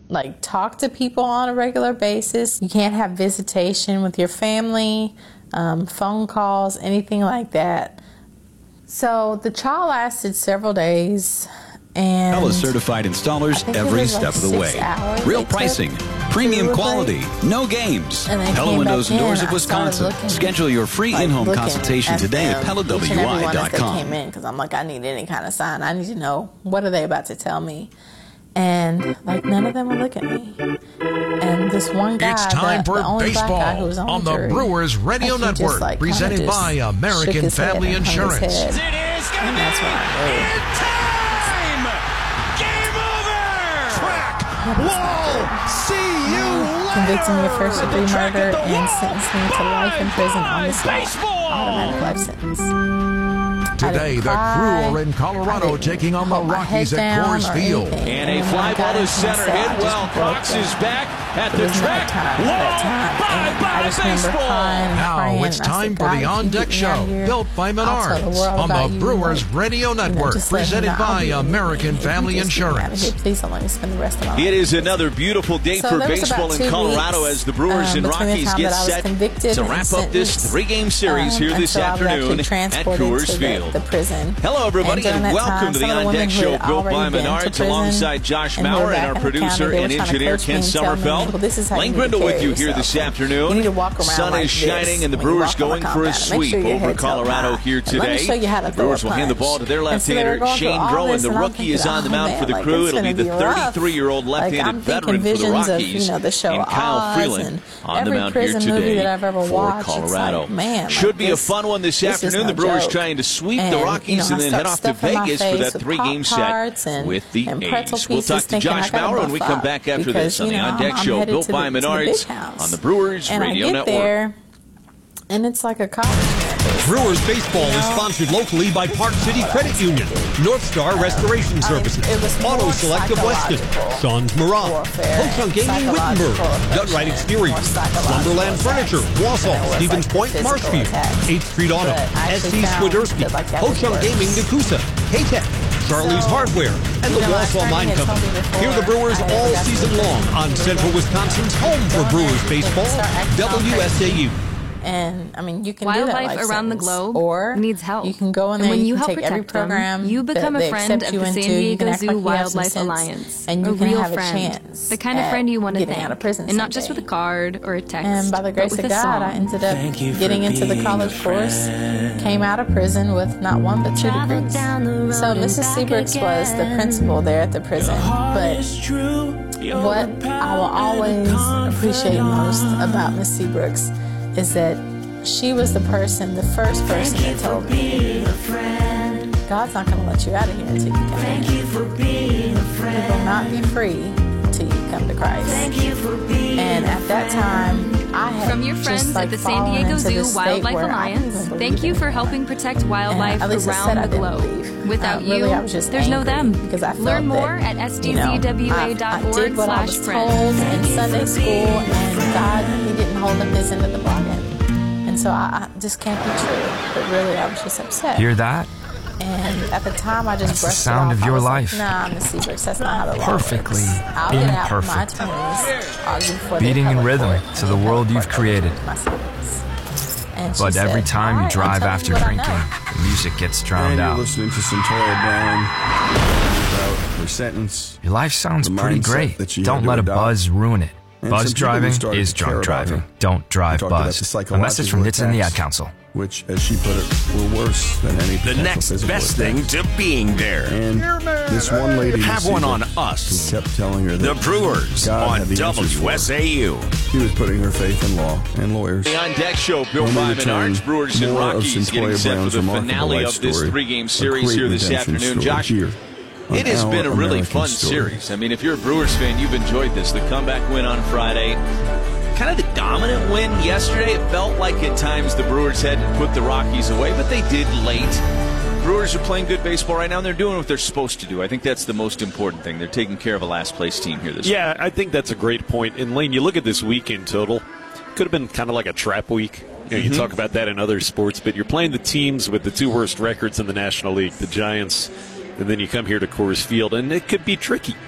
like talk to people on a regular basis. You can't have visitation with your family, phone calls, anything like that. So the trial lasted several days. And Pella certified installers every step of the way. Real pricing, premium quality, no games. Pella Windows and Doors of Wisconsin. Schedule your free in-home consultation today at PellaWI.com. Came in because I'm like, I need any kind of sign. I need to know, what are they about to tell me? And like, none of them would look at me. And this one guy, it's time for the only baseball black guy who was on the jury, Brewers Radio Network, like, presented by American Family Insurance. It is going to be Whoa! See you later! Convicted me of first-degree murder and sentenced me to life in prison on the spot. Automatic life sentence. Today, the Crew are in Colorado taking on the Rockies at Coors Field. And a fly ball to center hit. Well, Cox is back at the track. Bye-bye baseball. Now it's time for the On Deck Show, built by Menards, on the Brewers Radio Network, presented by American Family Insurance. Please don't let me spend the rest of my life. It is another beautiful day for baseball in Colorado as the Brewers and Rockies get set to wrap up this three-game series here this afternoon at Coors Field. The prison. Hello, everybody, and welcome to the On Deck Show, built by Menards, alongside Josh Maurer and our producer and engineer Ken Sommerfeld. Lane Grindle with you here this afternoon. Sun is shining, and the Brewers going for a sweep over Colorado here today. The Brewers will hand the ball to their left-hander, Shane Drow, and the rookie is on the mound for the Crew. It'll be the 33-year-old left-handed veteran for the Rockies, and Kyle Freeland on the mound here today for Colorado. Should be a fun one this afternoon. The Brewers trying to sweep the Rockies and then head off to Vegas for that three-game set with the A's. We'll talk to Josh Maurer when we come back after this on the On Deck Show, built by Menards on the Brewers Radio Network. And it's like a college campus. Brewers baseball is sponsored locally by Park City Credit Union, North Star Restoration Services, Auto Select of Weston, Sons Mirage, Ho-Chunk Gaming Wittenberg, Gut-Right Exteriors, Slumberland Furniture, Wausau, Stevens Point, Marshfield, 8th Street Auto, SC Swiderski, Ho-Chunk Gaming Nakusa, Haytech, Charlie's Hardware, and the Wausau Mine Company. Hear the Brewers all season long on Central Wisconsin's home for Brewers baseball, WSAU. And I mean, you can Wildlife do that life around the sentence, globe or needs help. You can go in there. And when you you can help take every protect program. them, you become a friend of the San Diego Zoo Wildlife Alliance, and you a can real have friend, a chance. The kind of friend you want to getting out of prison, and not just with a card or a text. And by the grace of God, I ended up getting into the college course. Came out of prison with not one but 2 degrees. So Mrs. Seabrooks was the principal there at the prison, but what I will always appreciate most about Miss Seabrooks is that she was the first person that told me, God's not going to let you out of here until you come in. You will not be free until you come to Christ. And at that time, I had from your friends at the San Diego Zoo Wildlife Alliance, thank you for helping protect wildlife around the globe. Without you, there's no them. Learn more at sdzwa.org/friends. In Sunday school, and God, He didn't hold up His end of the bargain. And so I just can't be true. But really, I was just upset. Hear that? And at the time, I just brushed the sound it off. of your life. Like, nah, Miss Seabrooks, that's not how the law Perfectly works. I'll get out with my imperfect. attorneys, argue for Beating the in public rhythm court, to the world you've created. And she But every said, time you "All right, drive I'll after tell you what I drinking, know." the music gets drowned out. Listening to Centura Brown about her sentence. Your life sounds the pretty mindset great. that she Don't had to let a adopt. buzz ruin it. And Buzz some people driving started is to care drunk about driving. her. Don't drive Talked about buzz. the A message psychological from Nitz and the Ad attacks, Council. which, as she put it, were worse than any The potential next physical best thing attacks. to being there. And this one lady Have one on us. who kept telling her that The Brewers God on had the answers for her. WSAU. She was putting her faith in law and lawyers. The On Deck Show, built by Menards, Brewers and Rockies, getting set for the finale of this three-game series here this afternoon. Josh, it has been a really fun series. I mean, if you're a Brewers fan, you've enjoyed this. The comeback win on Friday, kind of the dominant win yesterday. It felt like at times the Brewers had to put the Rockies away, but they did late. Brewers are playing good baseball right now, and they're doing what they're supposed to do. I think that's the most important thing. They're taking care of a last-place team here this week. Yeah, I think that's a great point. And, Lane, you look at this week in total, could have been kind of like a trap week. You talk about that in other sports, but you're playing the teams with the 2 worst records in the National League, the Giants, and then you come here to Coors Field, and it could be tricky.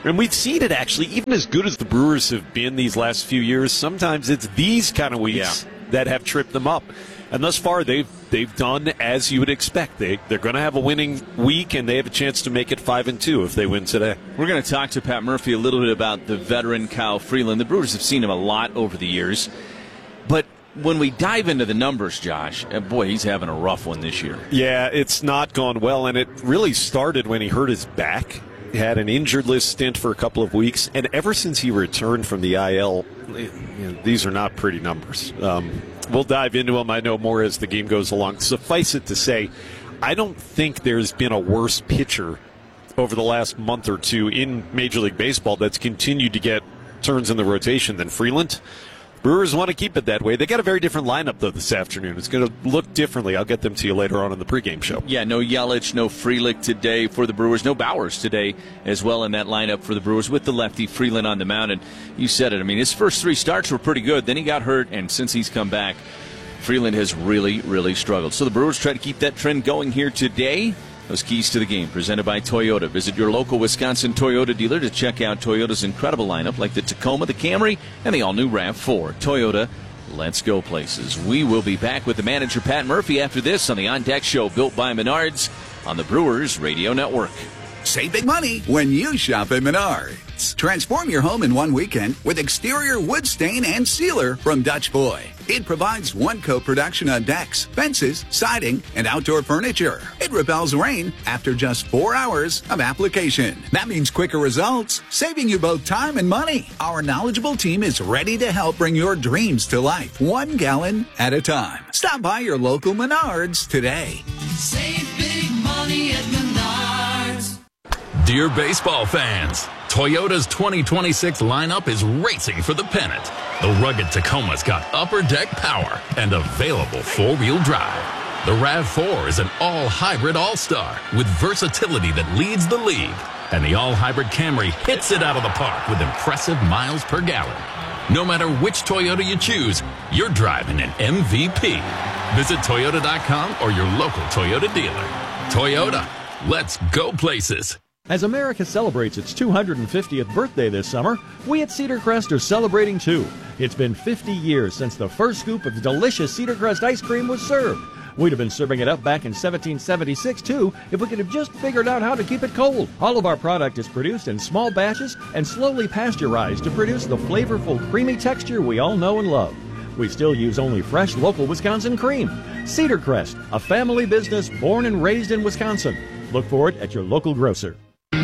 And we've seen it, actually, even as good as the Brewers have been these last few years, sometimes it's these kind of weeks that have tripped them up. And thus far, they've done as you would expect. They're going to have a winning week, and they have a chance to make it 5-2 if they win today. We're going to talk to Pat Murphy a little bit about the veteran Kyle Freeland. The Brewers have seen him a lot over the years. But when we dive into the numbers, Josh, boy, he's having a rough one this year. Yeah, it's not gone well, and it really started when he hurt his back. He had an injured list stint for a couple of weeks, and ever since he returned from the IL, these are not pretty numbers. We'll dive into them, I know, more as the game goes along. Suffice it to say, I don't think there's been a worse pitcher over the last month or two in Major League Baseball that's continued to get turns in the rotation than Freeland. Brewers want to keep it that way. They got a very different lineup, though, this afternoon. It's going to look differently. I'll get them to you later on in the pregame show. Yeah, no Yelich, no Frelick today for the Brewers. No Bowers today as well in that lineup for the Brewers with the lefty Freeland on the mound. And you said it. I mean, his first 3 starts were pretty good. Then he got hurt, and since he's come back, Freeland has really, really struggled. So the Brewers try to keep that trend going here today. Those keys to the game presented by Toyota. Visit your local Wisconsin Toyota dealer to check out Toyota's incredible lineup like the Tacoma, the Camry, and the all-new RAV4. Toyota, let's go places. We will be back with the manager, Pat Murphy, after this on the On Deck Show built by Menards on the Brewers Radio Network. Save big money when you shop at Menards. Transform your home in one weekend with exterior wood stain and sealer from Dutch Boy. It provides one-coat production on decks, fences, siding, and outdoor furniture. It repels rain after just 4 hours of application. That means quicker results, saving you both time and money. Our knowledgeable team is ready to help bring your dreams to life, 1 gallon at a time. Stop by your local Menards today. Save big money at Menards. Dear baseball fans, Toyota's 2026 lineup is racing for the pennant. The rugged Tacoma's got upper deck power and available 4-wheel drive. The RAV4 is an all-hybrid all-star with versatility that leads the league. And the all-hybrid Camry hits it out of the park with impressive miles per gallon. No matter which Toyota you choose, you're driving an MVP. Visit Toyota.com or your local Toyota dealer. Toyota, let's go places. As America celebrates its 250th birthday this summer, we at Cedar Crest are celebrating too. It's been 50 years since the first scoop of delicious Cedar Crest ice cream was served. We'd have been serving it up back in 1776 too if we could have just figured out how to keep it cold. All of our product is produced in small batches and slowly pasteurized to produce the flavorful, creamy texture we all know and love. We still use only fresh, local Wisconsin cream. Cedar Crest, a family business born and raised in Wisconsin. Look for it at your local grocer.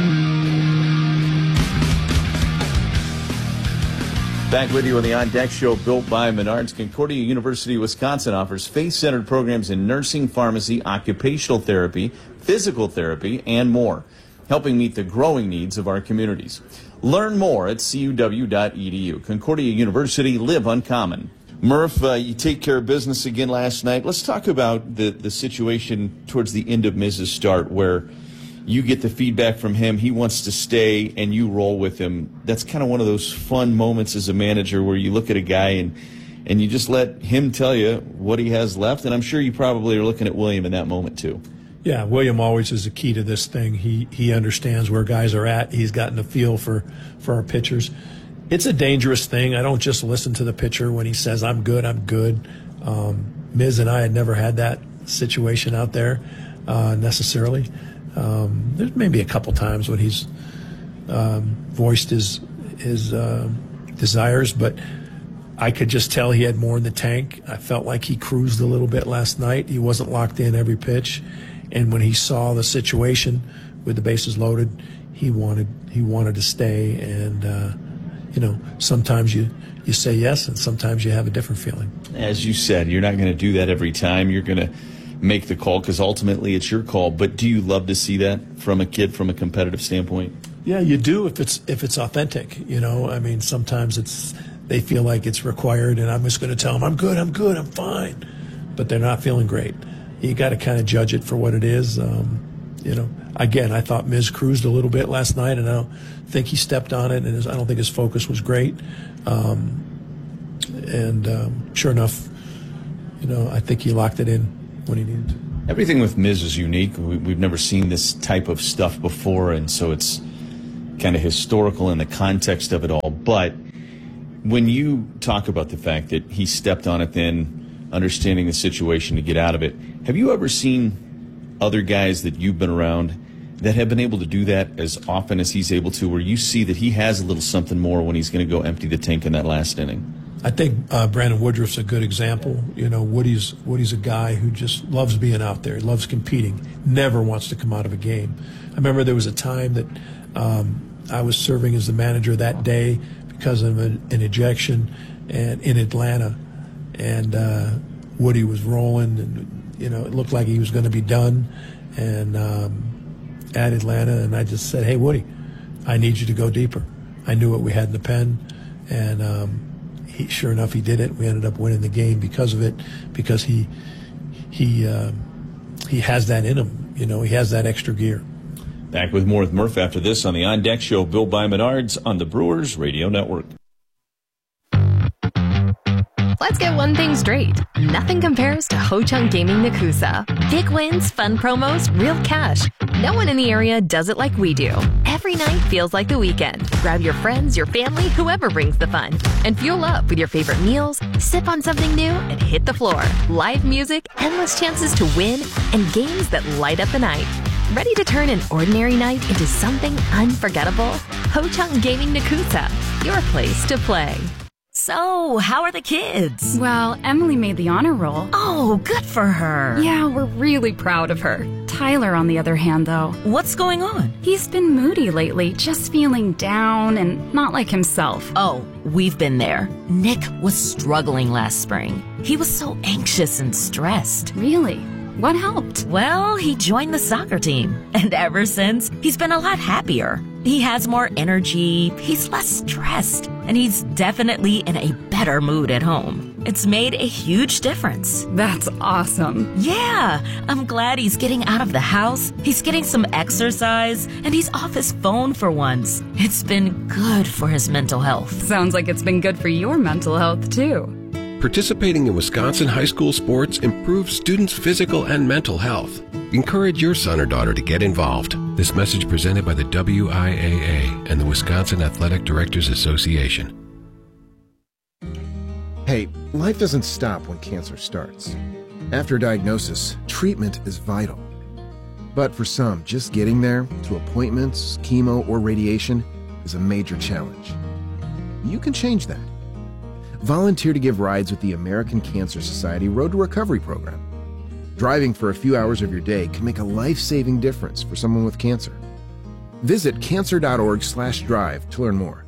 Back with you on the On Deck Show built by Menards. Concordia University, Wisconsin offers faith-centered programs in nursing, pharmacy, occupational therapy, physical therapy, and more, helping meet the growing needs of our communities. Learn more at cuw.edu. Concordia University, live uncommon. Murph, you take care of business again last night. Let's talk about the situation towards the end of Miz's start where you get the feedback from him, he wants to stay, and you roll with him. That's kind of one of those fun moments as a manager where you look at a guy and you just let him tell you what he has left. And I'm sure you probably are looking at William in that moment too. Yeah, William always is the key to this thing. He understands where guys are at. He's gotten a feel for our pitchers. It's a dangerous thing. I don't just listen to the pitcher when he says, I'm good, I'm good. Miz and I had never had that situation out there necessarily. There's maybe a couple times when he's voiced his desires, but I could just tell he had more in the tank. I felt like he cruised a little bit last night. He wasn't locked in every pitch, and when he saw the situation with the bases loaded, he wanted to stay. And sometimes you say yes, and sometimes you have a different feeling. As you said, you're not going to do that every time. You're going to make the call because ultimately it's your call. But do you love to see that from a kid from a competitive standpoint? Yeah, you do if it's authentic. I mean, sometimes they feel like it's required, and I'm just going to tell them I'm good, I'm fine, but they're not feeling great. You got to kind of judge it for what it is. Again, I thought Miz cruised a little bit last night, and I don't think he stepped on it, and I don't think his focus was great. Sure enough, I think he locked it in when he needed to. Everything with Miz is unique. We've never seen this type of stuff before, and so it's kind of historical in the context of it all. But when you talk about the fact that he stepped on it then, understanding the situation to get out of it, have you ever seen other guys that you've been around that have been able to do that as often as he's able to, where you see that he has a little something more when he's going to go empty the tank in that last inning? I think Brandon Woodruff's a good example. You know, Woody's a guy who just loves being out there, loves competing, never wants to come out of a game. I remember there was a time that I was serving as the manager that day because of an ejection and in Atlanta, and Woody was rolling, and you know, it looked like he was going to be done, and at Atlanta, and I just said, "Hey, Woody, I need you to go deeper." I knew what we had in the pen, and sure enough, he did it. We ended up winning the game because of it, because he has that in him. You know, he has that extra gear. Back with more with Murph after this on the On Deck Show, built by Menards on the Brewers Radio Network. Let's get one thing straight. Nothing compares to Ho-Chunk Gaming Nakusa. Big wins, fun promos, real cash. No one in the area does it like we do. Every night feels like the weekend. Grab your friends, your family, whoever brings the fun. And fuel up with your favorite meals, sip on something new, and hit the floor. Live music, endless chances to win, and games that light up the night. Ready to turn an ordinary night into something unforgettable? Ho-Chunk Gaming Nakusa, your place to play. So, how are the kids? Well, Emily made the honor roll. Oh, good for her. Yeah, we're really proud of her. Tyler, on the other hand, though. What's going on? He's been moody lately, just feeling down and not like himself. Oh, we've been there. Nick was struggling last spring. He was so anxious and stressed. Really? What helped? Well, he joined the soccer team. And ever since, he's been a lot happier. He has more energy, he's less stressed, and he's definitely in a better mood at home. It's made a huge difference. That's awesome. Yeah, I'm glad he's getting out of the house, he's getting some exercise, and he's off his phone for once. It's been good for his mental health. Sounds like it's been good for your mental health, too. Participating in Wisconsin high school sports improves students' physical and mental health. Encourage your son or daughter to get involved. This message presented by the WIAA and the Wisconsin Athletic Directors Association. Hey, life doesn't stop when cancer starts. After diagnosis, treatment is vital. But for some, just getting there, to appointments, chemo, or radiation, is a major challenge. You can change that. Volunteer to give rides with the American Cancer Society Road to Recovery program. Driving for a few hours of your day can make a life-saving difference for someone with cancer. Visit cancer.org/drive to learn more.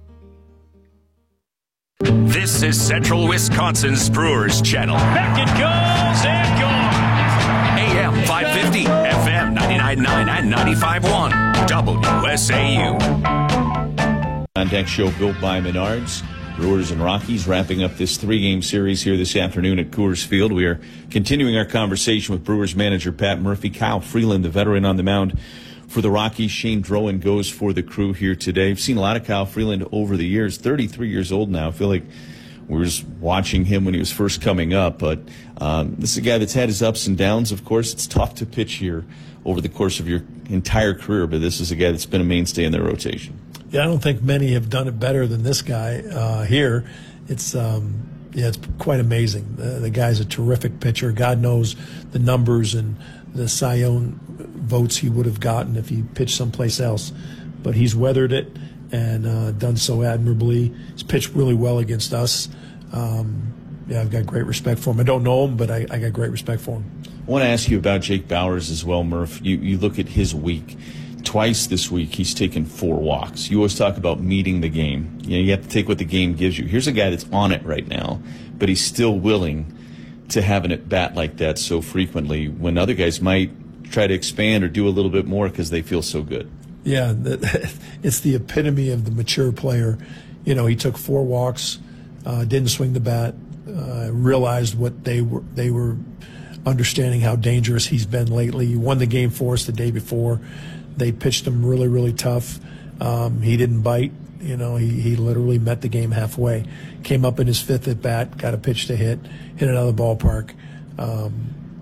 This is Central Wisconsin's Brewers Channel. Back it goes and gone. AM 550, FM 99.9 and 95.1. WSAU. On Deck Show, built by Menards. Brewers and Rockies wrapping up this 3-game series here this afternoon at Coors Field. We are continuing our conversation with Brewers manager Pat Murphy. Kyle Freeland, the veteran on the mound for the Rockies. Shane Drowan goes for the crew here today. I've seen a lot of Kyle Freeland over the years. 33 years old now. I feel like we were just watching him when he was first coming up. But this is a guy that's had his ups and downs, of course. It's tough to pitch here over the course of your entire career, but this is a guy that's been a mainstay in their rotation. Yeah, I don't think many have done it better than this guy here. It's it's quite amazing. The guy's a terrific pitcher. God knows the numbers and the Cy Young votes he would have gotten if he pitched someplace else. But he's weathered it and done so admirably. He's pitched really well against us. I've got great respect for him. I don't know him, but I got great respect for him. I want to ask you about Jake Bauers as well, Murph. You look at his week. Twice this week, he's taken 4 walks. You always talk about meeting the game. You have to take what the game gives you. Here's a guy that's on it right now, but he's still willing to have an at-bat like that so frequently when other guys might try to expand or do a little bit more because they feel so good. Yeah, it's the epitome of the mature player. You know, he took 4 walks, didn't swing the bat, realized what they were understanding how dangerous he's been lately. He won the game for us the day before. They pitched him really, really tough. He didn't bite. You know, he literally met the game halfway. Came up in his 5th at bat, got a pitch to hit it out of the ballpark.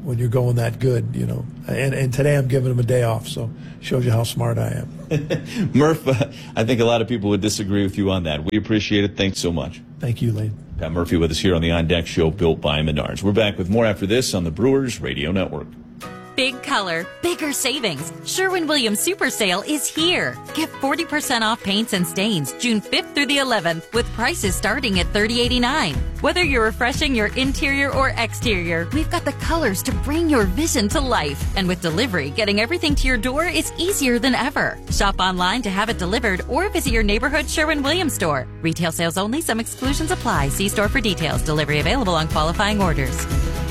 when you're going that good, you know. And today I'm giving him a day off, so shows you how smart I am. Murph, I think a lot of people would disagree with you on that. We appreciate it. Thanks so much. Thank you, Lane. Pat Murphy with us here on the On Deck Show, built by Menards. We're back with more after this on the Brewers Radio Network. Big color, bigger savings. Sherwin-Williams Super Sale is here. Get 40% off paints and stains June 5th through the 11th with prices starting at $30.89. Whether you're refreshing your interior or exterior, we've got the colors to bring your vision to life. And with delivery, getting everything to your door is easier than ever. Shop online to have it delivered or visit your neighborhood Sherwin-Williams store. Retail sales only. Some exclusions apply. See store for details. Delivery available on qualifying orders.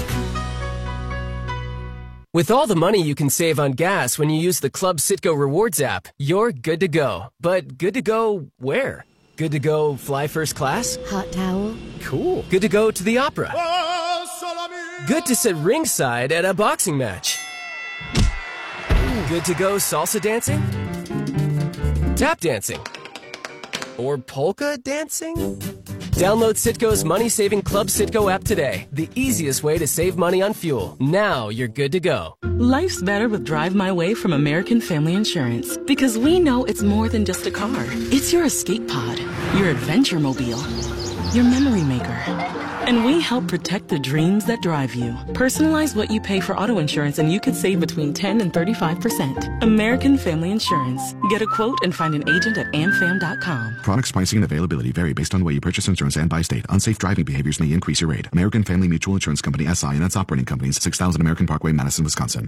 With all the money you can save on gas when you use the Club Citgo Rewards app, you're good to go. But good to go where? Good to go fly first class? Hot towel? Cool. Good to go to the opera? Good to sit ringside at a boxing match? Good to go salsa dancing? Tap dancing? Or polka dancing? Download Citgo's money-saving Club Citgo app today. The easiest way to save money on fuel. Now you're good to go. Life's better with Drive My Way from American Family Insurance. Because we know it's more than just a car. It's your escape pod, your adventure mobile, your memory maker. And we help protect the dreams that drive you. Personalize what you pay for auto insurance and you could save between 10 and 35%. American Family Insurance. Get a quote and find an agent at amfam.com. Products, pricing, and availability vary based on the way you purchase insurance and by state. Unsafe driving behaviors may increase your rate. American Family Mutual Insurance Company, SI, and its operating companies, 6000 American Parkway, Madison, Wisconsin.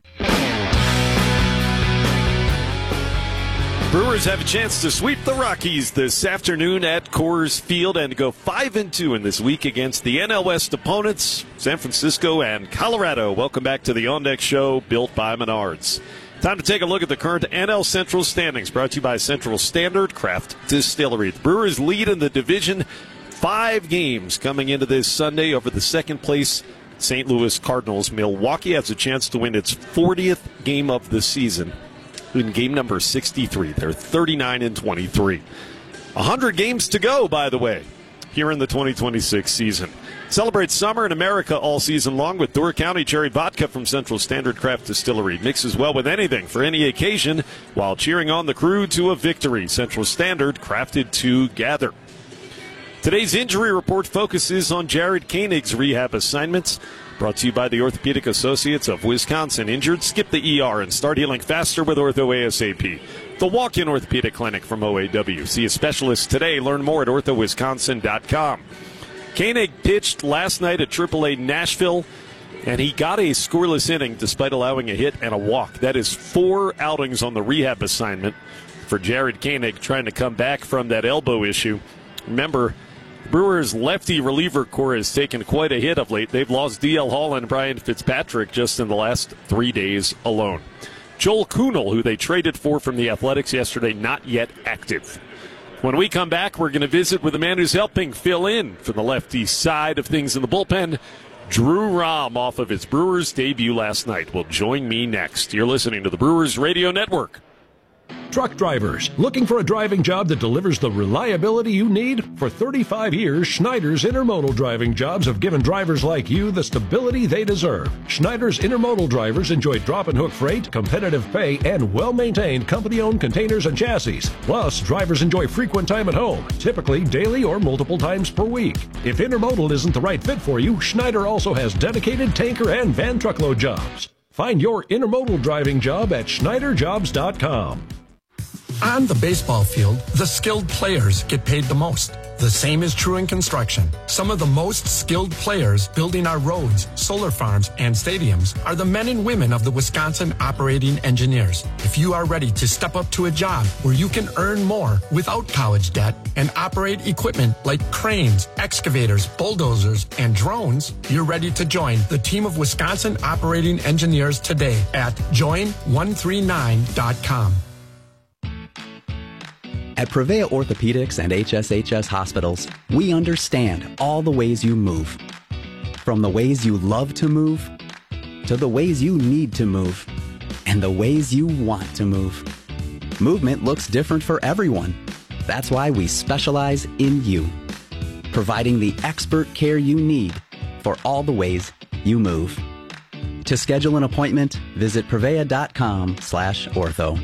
Brewers have a chance to sweep the Rockies this afternoon at Coors Field and go 5-2 in this week against the NL West opponents, San Francisco and Colorado. Welcome back to the On Deck Show, built by Menards. Time to take a look at the current NL Central standings, brought to you by Central Standard Craft Distillery. The Brewers lead in the division 5 games coming into this Sunday over the second-place St. Louis Cardinals. Milwaukee has a chance to win its 40th game of the season in game number 63. They're 39-23. 100 games to go, by the way, here in the 2026 season. Celebrate summer in America all season long with Door County Cherry Vodka from Central Standard Craft Distillery. Mixes well with anything for any occasion while cheering on the crew to a victory. Central Standard, crafted to gather. Today's injury report focuses on Jared Koenig's rehab assignments. Brought to you by the Orthopedic Associates of Wisconsin. Injured? Skip the ER and start healing faster with Ortho ASAP. The Walk-In Orthopedic Clinic from OAW. See a specialist today. Learn more at orthowisconsin.com. Koenig pitched last night at AAA Nashville, and he got a scoreless inning despite allowing a hit and a walk. That is 4 outings on the rehab assignment for Jared Koenig, trying to come back from that elbow issue. Remember, Brewers' lefty reliever core has taken quite a hit of late. They've lost D.L. Hall and Brian Fitzpatrick just in the last 3 days alone. Joel Kuhnel, who they traded for from the Athletics yesterday, not yet active. When we come back, we're going to visit with the man who's helping fill in for the lefty side of things in the bullpen. Drew Rom, off of his Brewers debut last night, will join me next. You're listening to the Brewers Radio Network. Truck drivers, looking for a driving job that delivers the reliability you need? For 35 years, Schneider's Intermodal driving jobs have given drivers like you the stability they deserve. Schneider's Intermodal drivers enjoy drop-and-hook freight, competitive pay, and well-maintained company-owned containers and chassis. Plus, drivers enjoy frequent time at home, typically daily or multiple times per week. If Intermodal isn't the right fit for you, Schneider also has dedicated tanker and van truckload jobs. Find your intermodal driving job at schneiderjobs.com. On the baseball field, the skilled players get paid the most. The same is true in construction. Some of the most skilled players building our roads, solar farms, and stadiums are the men and women of the Wisconsin Operating Engineers. If you are ready to step up to a job where you can earn more without college debt and operate equipment like cranes, excavators, bulldozers, and drones, you're ready to join the team of Wisconsin Operating Engineers today at join139.com. At Prevea Orthopedics and HSHS Hospitals, we understand all the ways you move. From the ways you love to move, to the ways you need to move, and the ways you want to move. Movement looks different for everyone. That's why we specialize in you, providing the expert care you need for all the ways you move. To schedule an appointment, visit prevea.com/ortho.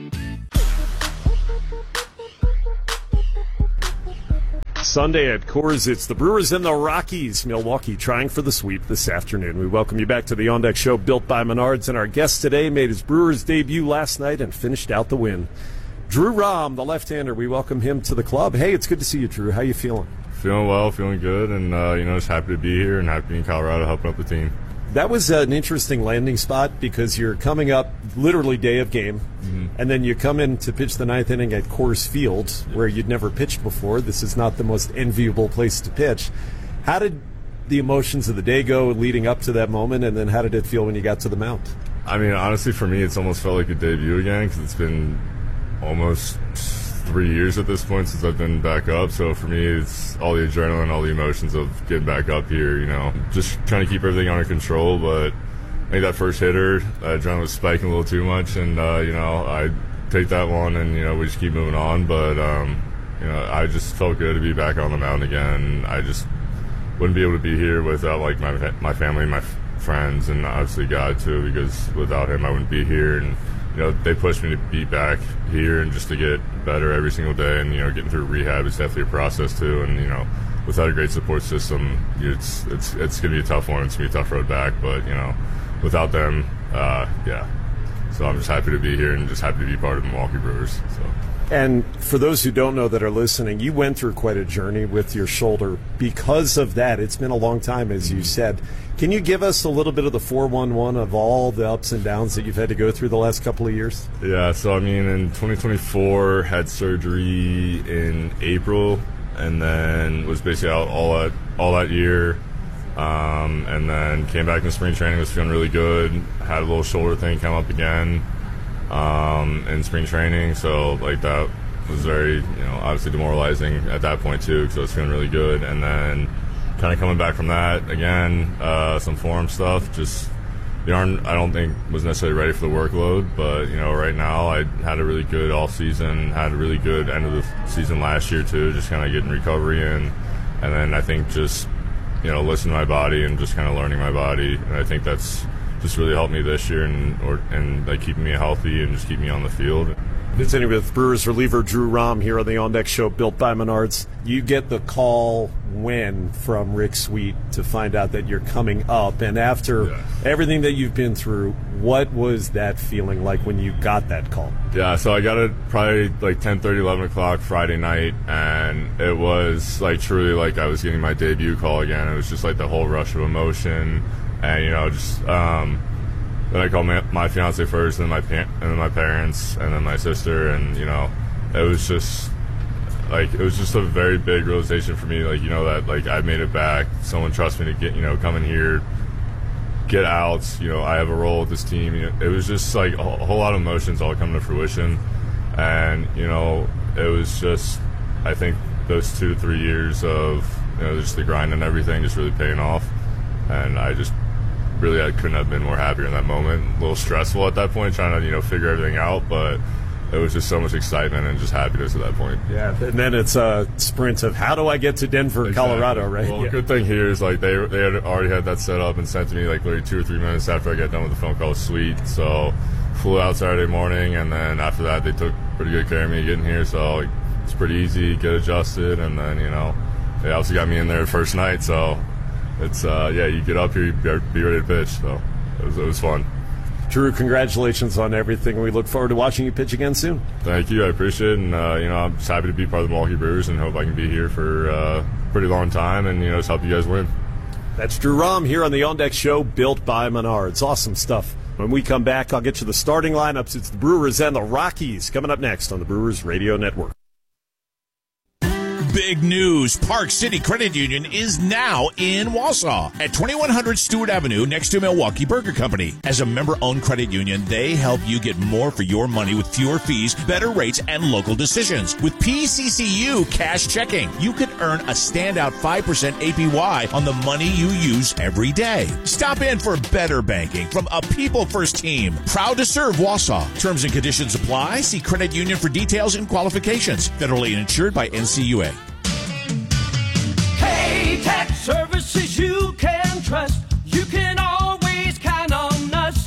Sunday at Coors, it's the Brewers and the Rockies. Milwaukee trying for the sweep this afternoon. We welcome you back to the On Deck Show, built by Menards, and our guest today made his Brewers debut last night and finished out the win. Drew Rom, the left-hander, we welcome him to the club. Hey, it's good to see you, Drew. How you feeling? Feeling well, feeling good, and just happy to be here and happy to be in Colorado helping up the team. That was an interesting landing spot because you're coming up literally day of game, and then you come in to pitch the ninth inning at Coors Field, where you'd never pitched before. This is not the most enviable place to pitch. How did the emotions of the day go leading up to that moment, and then how did it feel when you got to the mound? I mean, honestly, for me, it's almost felt like a debut again because it's been almost 3 years at this point since I've been back up. So for me, it's all the adrenaline, all the emotions of getting back up here, just trying to keep everything under control. But I think that first hitter, that adrenaline was spiking a little too much. And, I take that one and, we just keep moving on. But, I just felt good to be back on the mound again. I just wouldn't be able to be here without, my family and my friends and obviously God, too, because without him, I wouldn't be here. And, they pushed me to be back here and just to get better every single day. And, getting through rehab is definitely a process, too. And, without a great support system, it's going to be a tough one. It's going to be a tough road back. But, without them, yeah. So I'm just happy to be here and just happy to be part of the Milwaukee Brewers. So. And for those who don't know that are listening, you went through quite a journey with your shoulder. Because of that, it's been a long time, as you said. Can you give us a little bit of the 411 of all the ups and downs that you've had to go through the last couple of years? Yeah, so in 2024, had surgery in April, and then was basically out all that year. And then came back in spring training, was feeling really good. Had a little shoulder thing come up again in spring training, so that was very obviously demoralizing at that point too, because I was feeling really good. And then kind of coming back from that again, some forearm stuff. Just the arm, I don't think was necessarily ready for the workload, but right now I had a really good off season, had a really good end of the season last year too, just kind of getting recovery in. And then I think just listening to my body and just kind of learning my body, and I think that's just really helped me this year and keeping me healthy and just keeping me on the field. Visiting with Brewers reliever Drew Rom here on the On Deck Show, built by Menards. You get the call when from Rick Sweet to find out that you're coming up, and after everything that you've been through, what was that feeling like when you got that call? Yeah, so I got it probably 10:30, 11 o'clock Friday night, and it was truly I was getting my debut call again. It was just the whole rush of emotion, and then I called my fiance first, and then my parents, and then my sister, and it was just a very big realization for me, that I made it back. Someone trusts me to get come in here, get outs. I have a role with this team. It was just a whole lot of emotions all coming to fruition, and it was just, I think those 2 to 3 years of just the grind and everything just really paying off, and I couldn't have been more happier in that moment. A little stressful at that point, trying to figure everything out, but it was just so much excitement and just happiness at that point. Yeah, and then it's a sprint of how do I get to Denver, Colorado, right? Well, the good thing here is they had already had that set up and sent to me literally 2 or 3 minutes after I got done with the phone call with Sweet. So flew out Saturday morning, and then after that they took pretty good care of me getting here. So it's pretty easy, get adjusted, and then they also got me in there the first night. So it's you get up here, you be ready to pitch. So it was fun. Drew, congratulations on everything. We look forward to watching you pitch again soon. Thank you. I appreciate it. And, I'm just happy to be part of the Milwaukee Brewers and hope I can be here for a pretty long time and, just help you guys win. That's Drew Rom here on the On Deck Show, built by Menards. Awesome stuff. When we come back, I'll get you the starting lineups. It's the Brewers and the Rockies coming up next on the Brewers Radio Network. Big news. Park City Credit Union is now in Wausau at 2100 Stewart Avenue next to Milwaukee Burger Company. As a member-owned credit union, they help you get more for your money with fewer fees, better rates, and local decisions. With PCCU Cash Checking, you could earn a standout 5% APY on the money you use every day. Stop in for better banking from a people-first team. Proud to serve Wausau. Terms and conditions apply. See credit union for details and qualifications. Federally insured by NCUA. Hey, tax services you can trust. You can always count on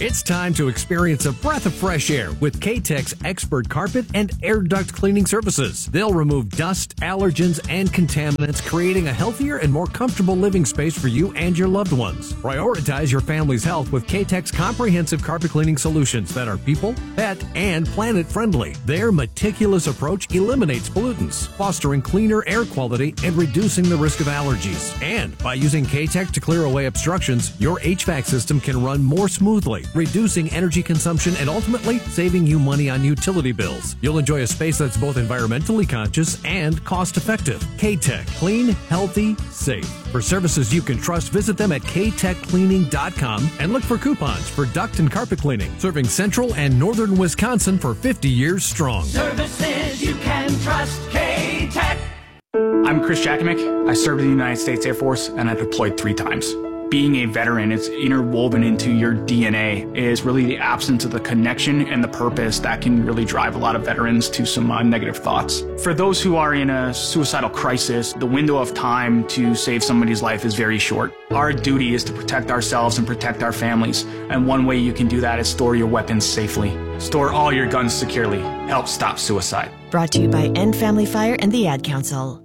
It's time to experience a breath of fresh air with K-Tech's expert carpet and air duct cleaning services. They'll remove dust, allergens, and contaminants, creating a healthier and more comfortable living space for you and your loved ones. Prioritize your family's health with K-Tech's comprehensive carpet cleaning solutions that are people, pet, and planet friendly. Their meticulous approach eliminates pollutants, fostering cleaner air quality and reducing the risk of allergies. And by using K-Tech to clear away obstructions, your HVAC system can run more smoothly, reducing energy consumption and ultimately saving you money on utility bills. You'll enjoy a space that's both environmentally conscious and cost-effective. K-Tech. Clean, healthy, safe. For services you can trust, visit them at ktechcleaning.com and look for coupons for duct and carpet cleaning. Serving central and northern Wisconsin for 50 years strong. Services you can trust. K-Tech. I'm Chris Jakovic. I served in the United States Air Force and I deployed 3 times. Being a veteran, it's interwoven into your DNA, is really the absence of the connection and the purpose that can really drive a lot of veterans to some negative thoughts. For those who are in a suicidal crisis, the window of time to save somebody's life is very short. Our duty is to protect ourselves and protect our families, and one way you can do that is store your weapons safely. Store all your guns securely. Help stop suicide. Brought to you by End Family Fire and the Ad Council.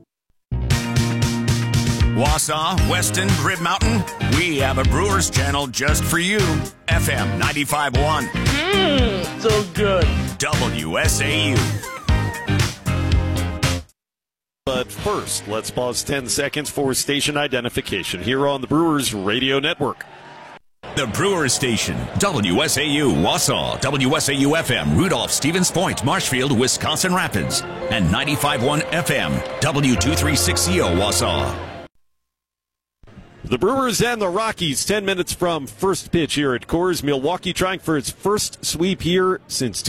Wausau, Weston, Rib Mountain, we have a Brewers channel just for you. FM 95.1. So good. WSAU. But first, let's pause 10 seconds for station identification here on the Brewers Radio Network. The Brewers Station, WSAU, Wausau, WSAU FM, Rudolph, Stevens Point, Marshfield, Wisconsin Rapids, and 95.1 FM, W236CO, Wausau. The Brewers and the Rockies, 10 minutes from first pitch here at Coors. Milwaukee trying for its first sweep here since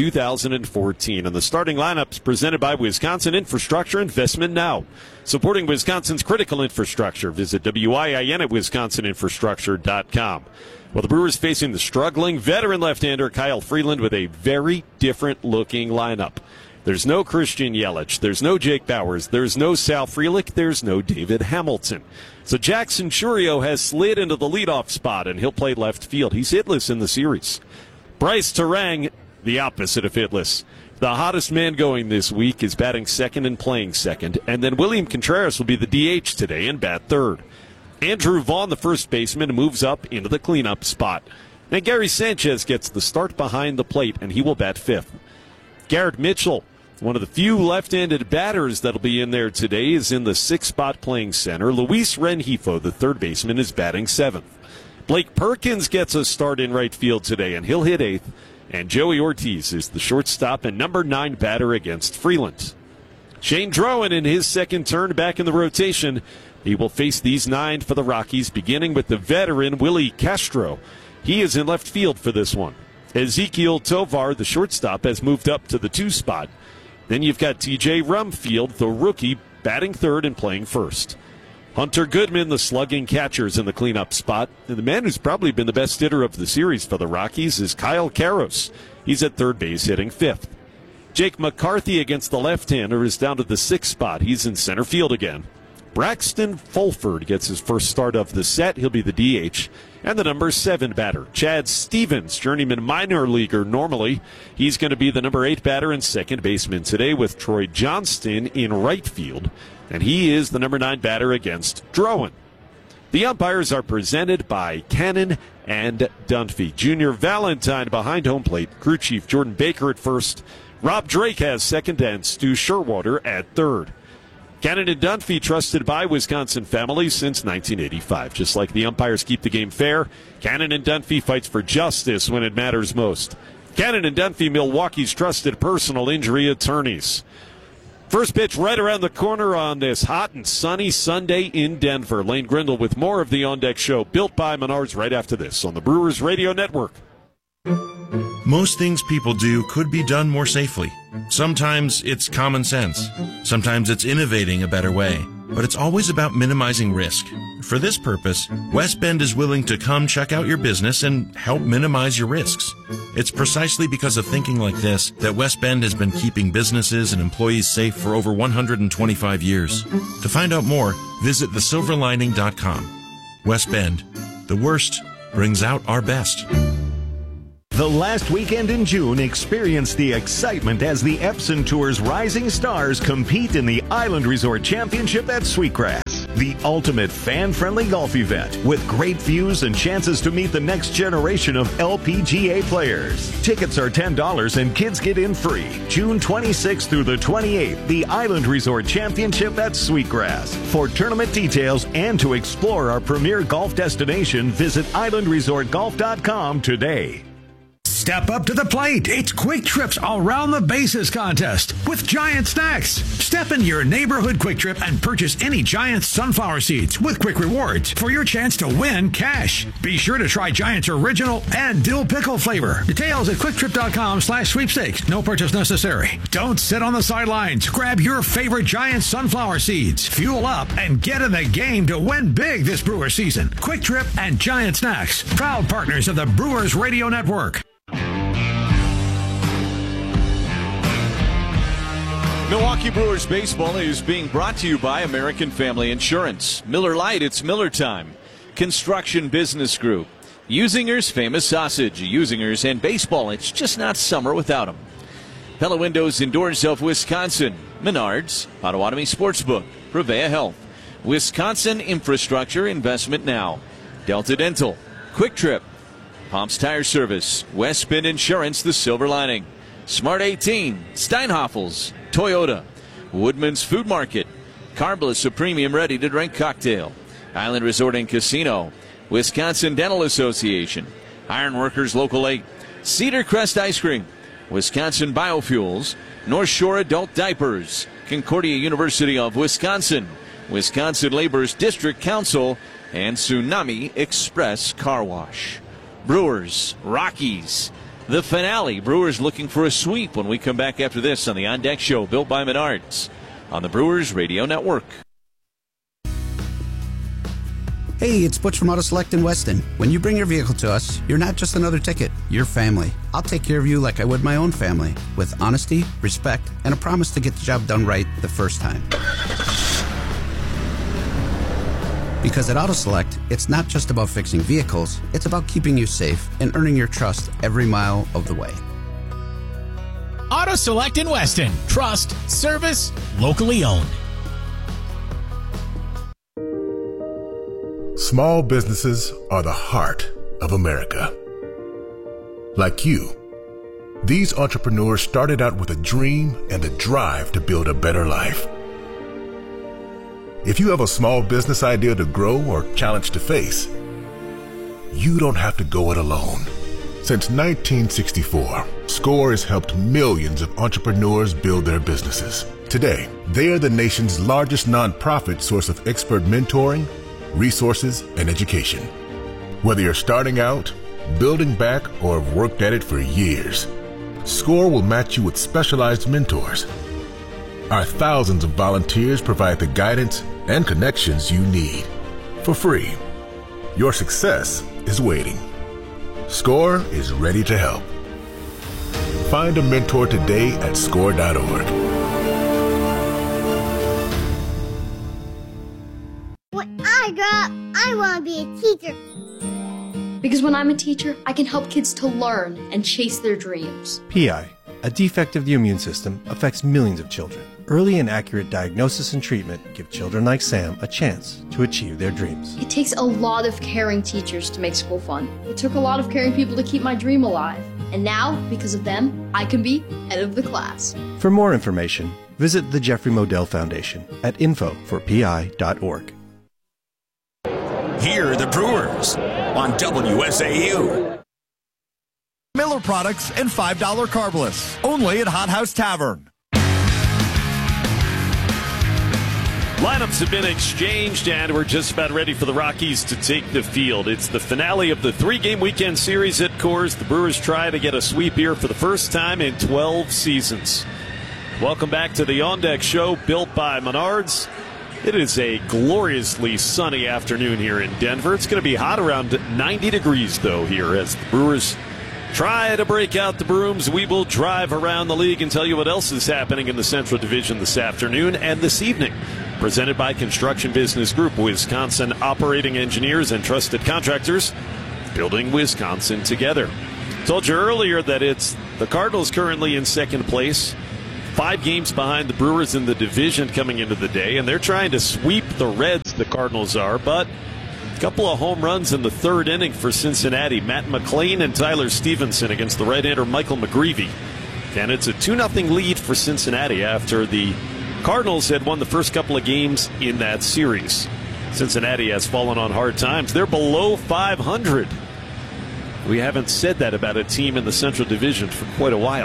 2014. And the starting lineup is presented by Wisconsin Infrastructure Investment Now. Supporting Wisconsin's critical infrastructure. Visit WIIN at wisconsininfrastructure.com. Well, the Brewers facing the struggling veteran left-hander Kyle Freeland with a very different-looking lineup. There's no Christian Yelich. There's no Jake Bauers. There's no Sal Frelick. There's no David Hamilton. So Jackson Chourio has slid into the leadoff spot, and he'll play left field. He's hitless in the series. Bryce Terang, the opposite of hitless. The hottest man going this week is batting second and playing second. And then William Contreras will be the DH today and bat third. Andrew Vaughn, the first baseman, moves up into the cleanup spot. And Gary Sanchez gets the start behind the plate, and he will bat fifth. Garrett Mitchell, one of the few left-handed batters that'll be in there today, is in the sixth spot playing center. Luis Rengifo, the third baseman, is batting seventh. Blake Perkins gets a start in right field today, and he'll hit eighth. And Joey Ortiz is the shortstop and number 9 batter against Freeland. Shane Drowan in his second turn back in the rotation. He will face these 9 for the Rockies, beginning with the veteran Willie Castro. He is in left field for this one. Ezekiel Tovar, the shortstop, has moved up to the 2 spot. Then you've got TJ Rumfield, the rookie, batting third and playing first. Hunter Goodman, the slugging catcher's in the cleanup spot. And the man who's probably been the best hitter of the series for the Rockies is Kyle Karros. He's at third base hitting fifth. Jake McCarthy against the left-hander is down to the 6th spot. He's in center field again. Braxton Fulford gets his first start of the set. He'll be the DH. And the number 7 batter, Chad Stevens, journeyman minor leaguer normally. He's going to be the number 8 batter and second baseman today with Troy Johnston in right field. And he is the number 9 batter against Drowan. The umpires are presented by Cannon and Dunphy. Junior Valentine behind home plate. Crew chief Jordan Baker at first. Rob Drake has second and Stu Sherwater at third. Cannon and Dunphy trusted by Wisconsin families since 1985. Just like the umpires keep the game fair, Cannon and Dunphy fights for justice when it matters most. Cannon and Dunphy, Milwaukee's trusted personal injury attorneys. First pitch right around the corner on this hot and sunny Sunday in Denver. Lane Grindle with more of the On Deck Show, built by Menards, right after this on the Brewers Radio Network. Most things people do could be done more safely. Sometimes it's common sense. Sometimes it's innovating a better way. But it's always about minimizing risk. For this purpose, West Bend is willing to come check out your business and help minimize your risks. It's precisely because of thinking like this that West Bend has been keeping businesses and employees safe for over 125 years. To find out more, visit thesilverlining.com. West Bend, the worst brings out our best. The last weekend in June, experience the excitement as the Epson Tour's rising stars compete in the Island Resort Championship at Sweetgrass. The ultimate fan-friendly golf event with great views and chances to meet the next generation of LPGA players. Tickets are $10 and kids get in free. June 26th through the 28th, the Island Resort Championship at Sweetgrass. For tournament details and to explore our premier golf destination, visit islandresortgolf.com today. Step up to the plate. It's Quick Trip's Around the Bases contest with Giant Snacks. Step into your neighborhood Quick Trip and purchase any Giant sunflower seeds with Quick Rewards for your chance to win cash. Be sure to try Giant's original and dill pickle flavor. Details at quicktrip.com/sweepstakes. No purchase necessary. Don't sit on the sidelines. Grab your favorite Giant sunflower seeds. Fuel up and get in the game to win big this Brewer season. Quick Trip and Giant Snacks, proud partners of the Brewers Radio Network. Milwaukee Brewers baseball is being brought to you by American Family Insurance. Miller Lite, it's Miller time. Construction Business Group. Usinger's Famous Sausage. Usinger's and baseball, it's just not summer without them. Pella Windows Indoors of Wisconsin. Menards. Potawatomi Sportsbook. Prevea Health. Wisconsin Infrastructure Investment Now. Delta Dental. Quick Trip. Palms Tire Service. West Bend Insurance, the silver lining. Smart 18. Steinhoffels. Toyota. Woodman's Food Market. Carbliss, a premium ready-to-drink cocktail. Island Resort and Casino. Wisconsin Dental Association. Ironworkers Local 8. Cedar Crest Ice Cream. Wisconsin Biofuels. North Shore Adult Diapers. Concordia University of Wisconsin. Wisconsin Labor's District Council. And Tsunami Express Car Wash. Brewers, Rockies. The finale. Brewers looking for a sweep when we come back after this on the On Deck Show, built by Menards on the Brewers Radio Network. Hey, it's Butch from Auto Select in Weston. When you bring your vehicle to us, you're not just another ticket, you're family. I'll take care of you like I would my own family, with honesty, respect, and a promise to get the job done right the first time. Because at Auto Select, it's not just about fixing vehicles, it's about keeping you safe and earning your trust every mile of the way. Auto Select in Weston. Trust, service, locally owned. Small businesses are the heart of America. Like you, these entrepreneurs started out with a dream and a drive to build a better life. If you have a small business idea to grow or challenge to face, you don't have to go it alone. Since 1964, SCORE has helped millions of entrepreneurs build their businesses. Today, they are the nation's largest nonprofit source of expert mentoring, resources, and education. Whether you're starting out, building back, or have worked at it for years, SCORE will match you with specialized mentors. Our thousands of volunteers provide the guidance and connections you need for free. Your success is waiting. SCORE is ready to help. Find a mentor today at SCORE.org. When I grow up, I want to be a teacher. Because when I'm a teacher, I can help kids to learn and chase their dreams. PI, a defect of the immune system, affects millions of children. Early and accurate diagnosis and treatment give children like Sam a chance to achieve their dreams. It takes a lot of caring teachers to make school fun. It took a lot of caring people to keep my dream alive. And now, because of them, I can be head of the class. For more information, visit the Jeffrey Modell Foundation at info4pi.org. Here are the Brewers on WSAU. Miller Products and $5 Carbliss, only at Hot House Tavern. Lineups have been exchanged, and we're just about ready for the Rockies to take the field. It's the finale of the three-game weekend series at Coors. The Brewers try to get a sweep here for the first time in 12 seasons. Welcome back to the On Deck Show, built by Menards. It is a gloriously sunny afternoon here in Denver. It's going to be hot, around 90 degrees, though, here as the Brewers try to break out the brooms. We will drive around the league and tell you what else is happening in the Central Division this afternoon and this evening. Presented by Construction Business Group, Wisconsin operating engineers and trusted contractors, building Wisconsin together. Told you earlier that it's the Cardinals currently in second place, 5 games behind the Brewers in the division coming into the day, and they're trying to sweep the Reds, the Cardinals are, but a couple of home runs in the third inning for Cincinnati. Matt McLain and Tyler Stevenson against the right-hander Michael McGreevy. And it's a 2-0 lead for Cincinnati after the Cardinals had won the first couple of games in that series. Cincinnati has fallen on hard times. They're below 500. We haven't said that about a team in the Central Division for quite a while.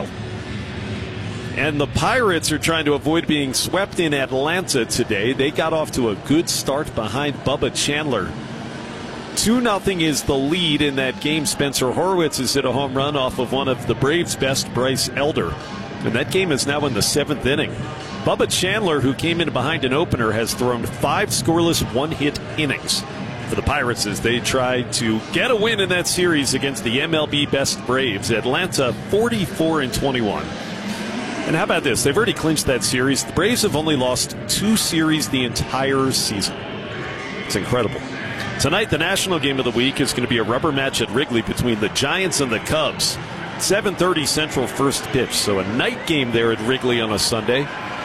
And the Pirates are trying to avoid being swept in Atlanta today. They got off to a good start behind Bubba Chandler. 2-0 is the lead in that game. Spencer Horwitz has hit a home run off of one of the Braves' best, Bryce Elder. And that game is now in the 7th inning. Bubba Chandler, who came in behind an opener, has thrown 5 scoreless, 1-hit innings for the Pirates as they try to get a win in that series against the MLB best Braves. Atlanta 44-21. And how about this? They've already clinched that series. The Braves have only lost 2 series the entire season. It's incredible. Tonight, the national game of the week is going to be a rubber match at Wrigley between the Giants and the Cubs. 7:30 Central first pitch, so a night game there at Wrigley on a Sunday.